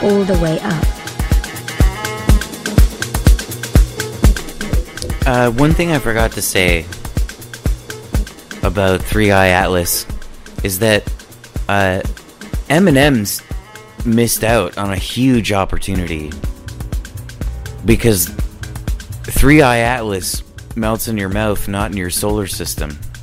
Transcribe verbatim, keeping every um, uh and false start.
all the way up. Uh, one thing I forgot to say about Three Eye Atlas is that uh, M and M's missed out on a huge opportunity because Three Eye Atlas melts in your mouth, not in your solar system.